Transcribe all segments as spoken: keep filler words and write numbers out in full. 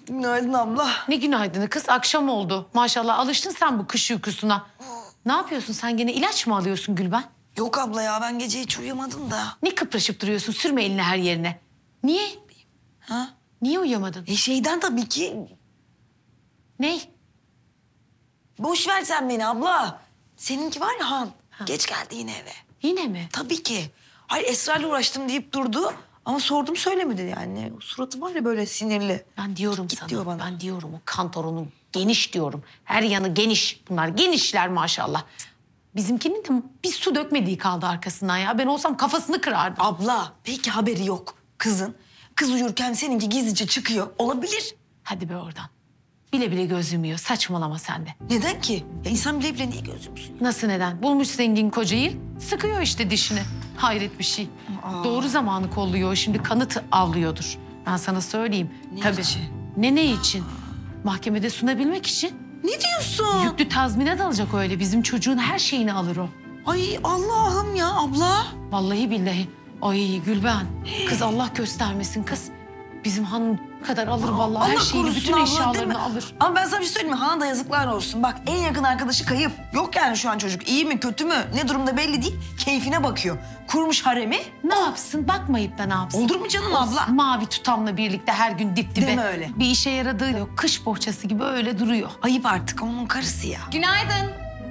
Günaydın abla. Ne günaydını kız, akşam oldu. Maşallah alıştın sen bu kış uykusuna. Ne yapıyorsun sen, gene ilaç mı alıyorsun Gülben? Yok abla ya, ben gece hiç uyuyamadım da. Ne kıpraşıp duruyorsun, sürme elini her yerine. Niye? Ha? Niye uyuyamadın? E şeyden tabii ki. Ney? Boş ver sen beni abla. Seninki var ya Han. Geç geldi yine eve. Yine mi? Tabii ki. Hayır, Esra'yla uğraştım deyip durdu. Ama sordum söylemedi yani. O suratı var ya böyle sinirli. Ben diyorum Git sana, diyor bana. ben diyorum o kantoronun geniş diyorum. Her yanı geniş. Bunlar genişler maşallah. Bizimkinin de bir su dökmediği kaldı arkasından ya. Ben olsam kafasını kırardım. Abla peki haberi yok kızın. Kız uyurken seninki gizlice çıkıyor. Olabilir. Hadi be oradan. Bile bile göz yumuyor. Saçmalama sen de. Neden ki? Ya insan bile bile niye göz yumsun? Nasıl neden? Bulmuş zengin kocayı. Sıkıyor işte dişini. Hayret bir şey. Aa. Doğru zamanı kolluyor. o Şimdi kanıt avlıyordur. Ben sana söyleyeyim. Ne Tabii. için? Ne ne için? Mahkemede sunabilmek için. Ne diyorsun? Yüklü tazminat alacak öyle. Bizim çocuğun her şeyini alır o. Ay Allah'ım ya abla. Vallahi billahi. Ay Gülben. Kız Allah göstermesin kız. Bizim hanım kadar alır vallahi her Allah şeyini, korusun bütün abla, değil mi? eşyalarını alır. Ama ben sana bir şey söyleyeyim mi? Hana da yazıklar olsun. Bak en yakın arkadaşı kayıp. Yok yani şu an çocuk. İyi mi kötü mü? Ne durumda belli değil. Keyfine bakıyor. Kurmuş haremi. Ne yapsın? Bakmayıp da ne yapsın? Olur mu canım abla? Mavi tutamla birlikte her gün dip dibe. Deme öyle. Bir işe yaradığı yok. Kış bohçası gibi öyle duruyor. Ayıp artık, onun karısı ya. Günaydın.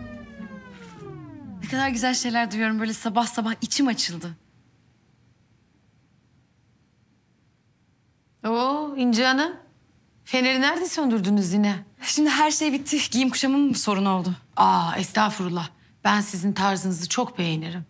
Ne kadar güzel şeyler duyuyorum, böyle sabah sabah içim açıldı. Oo İnci Hanım. Feneri nerede söndürdünüz yine? Şimdi her şey bitti. Giyim kuşamın mı sorun oldu? Aa estağfurullah. Ben sizin tarzınızı çok beğenirim.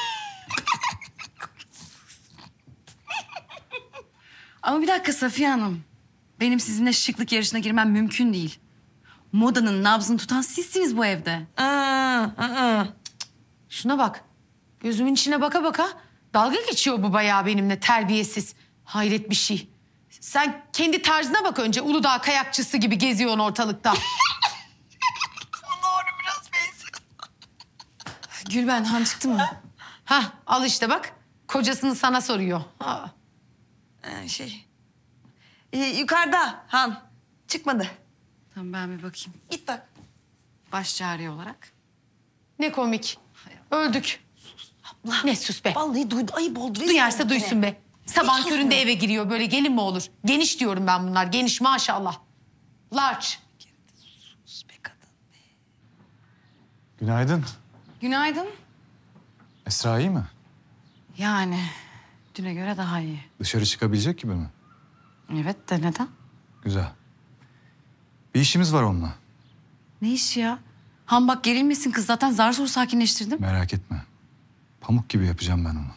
Ama bir dakika Safiye Hanım. Benim sizinle şıklık yarışına girmem mümkün değil. Modanın nabzını tutan sizsiniz bu evde. Aa, aa. Şuna bak. Gözümün içine baka baka dalga geçiyor bu bayağı benimle, terbiyesiz. Hayret bir şey. Sen kendi tarzına bak önce. Uludağ kayakçısı gibi geziyorsun ortalıkta. Doğru, biraz benziyor. Gülben, Han çıktı mı? Hah al işte bak. Kocasını sana soruyor. Aa. Ee, şey. Ee, yukarıda Han. Çıkmadı. Tamam, ben bir bakayım. Git bak. Baş çare olarak. Ne komik. Öldük. Abla. Ne sus be. Vallahi duydu. Ayıp oldu. rezil Duyarsa olduk duysun yine. be. Sabah Hiç köründe susmuyor. eve giriyor. Böyle gelin mi olur? Geniş diyorum ben bunlar. Geniş maşallah. Large. Sus be kadın. Günaydın. Günaydın. Esra iyi mi? Yani düne göre daha iyi. Dışarı çıkabilecek gibi mi? Evet de neden? Güzel. Bir işimiz var onunla. Ne işi ya? Han bak, gerilmesin kız, zaten zar zor sakinleştirdim. Merak etme. Pamuk gibi yapacağım ben onu.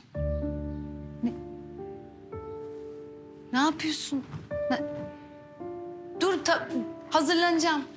Ne yapıyorsun? Ne- Dur, ta- hazırlanacağım.